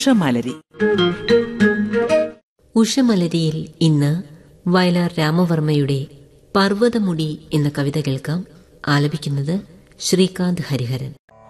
ഉഷമലരി. ഉഷമലരിയിൽ ഇന്ന് വയലാർ രാമവർമ്മയുടെ പർവ്വതമുടി എന്ന കവിത കേൾക്കാം. ആലപിക്കുന്നത് ശ്രീകാന്ത് ഹരിഹരൻ.